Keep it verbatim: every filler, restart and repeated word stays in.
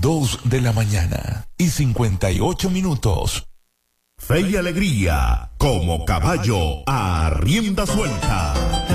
dos de la mañana y cincuenta y ocho minutos. Fe y alegría, como caballo a rienda suelta.